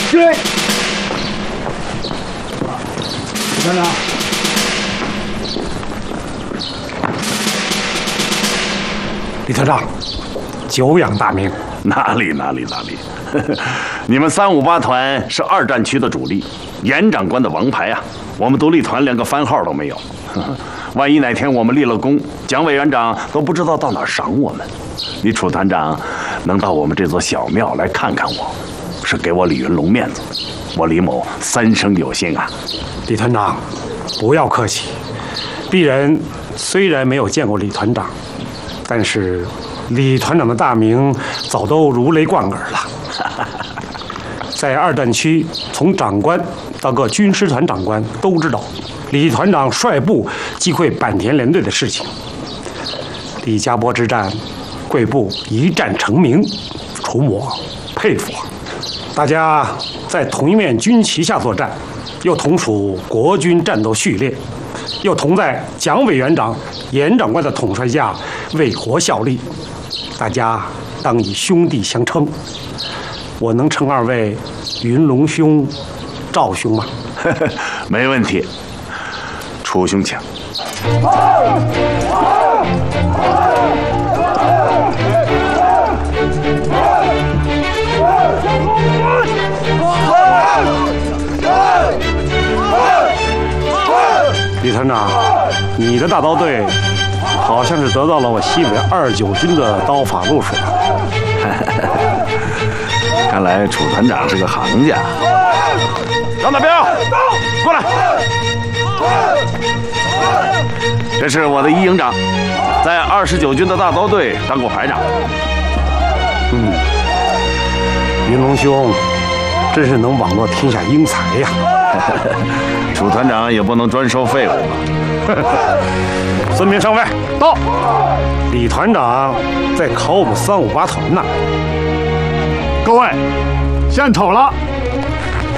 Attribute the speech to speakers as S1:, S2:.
S1: 追！团长，李团长，久仰大名。
S2: 哪里，你们358团是2战区的主力，严长官的王牌啊！我们独立团连个番号都没有。万一哪天我们立了功，蒋委员长都不知道到哪儿赏我们。你楚团长能到我们这座小庙来看看我，是给我李云龙面子。我李某3生有幸啊！
S1: 李团长，不要客气。鄙人虽然没有见过李团长，但是李团长的大名早都如雷贯耳了。在2战区，从长官到各军师团长官都知道李团长率部击溃坂田联队的事情。李家坡之战，贵部一战成名，楚我佩服啊！大家在同一面军旗下作战，又同属国军战斗序列，又同在蒋委员长、严长官的统帅下为国效力，大家当以兄弟相称。我能称2位云龙兄、赵兄吗？
S2: 没问题，楚兄请。
S1: 李团长，你的大刀队好像是得到了我西北29军的刀法路数。
S2: 看来楚团长是个行家。张大彪，过来。这是我的1营长，在29军的大刀队当过排长。
S1: 云龙兄真是能网罗天下英才呀！
S2: 楚团长也不能专收废物吧？
S1: 孙明上尉到。李团长在考我们358团呢。
S3: 各位，献丑了。